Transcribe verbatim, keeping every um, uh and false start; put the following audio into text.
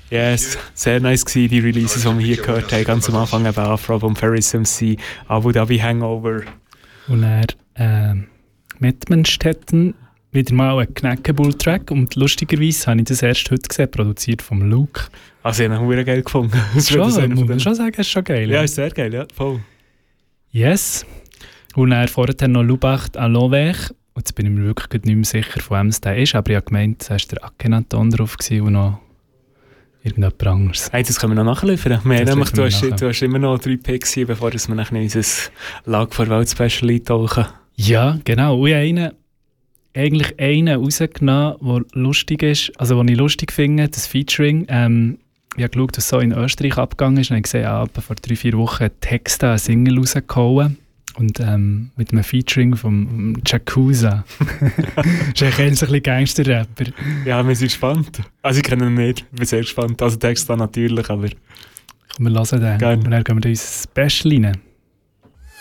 Ja, yes, sehr nice gewesen, die Releases, die wir hier gehört haben. Ganz am Anfang eben Afro und Ferris M C, Abu Dhabi Hangover. Und er äh, Mettmanstetten wieder mal ein Knäckebull-Track. Und lustigerweise habe ich das erst heute gesehen, produziert vom Luke. Also ich habe ihn verdammt geil gefunden. Das schon, muss man schon sagen, ist schon geil. Ja, ist sehr geil, ja, voll. Yes. Und er vorher noch Lubacht à l'Envers. Und jetzt bin ich mir wirklich nicht mehr sicher, von wem es der ist. Aber ich habe gemeint, es war der Akhenaton drauf und noch irgendjemand anderes. Hey, das können wir noch nachliefern. Wir nämlich, du, hast, du hast immer noch drei Picks hier, bevor wir nachher in unser Lag vor Welt Special eintauchen. Ja, genau. Und ich habe einen, eigentlich einen rausgenommen, der lustig ist, also den ich lustig finde, das Featuring. Ähm, ich habe geschaut, was so in Österreich abgegangen ist und habe gesehen, ja, vor drei, vier Wochen Texta eine Single rausgehauen. Und ähm, mit einem Featuring vom Jakuza. Das ist eigentlich ein bisschen Gangster-Rapper. Ja, wir sind gespannt. Also ich kenne ihn nicht, ich bin sehr gespannt. Also Texta natürlich, aber... Wir hören den. Gerne. Und dann gehen wir in unser Special rein.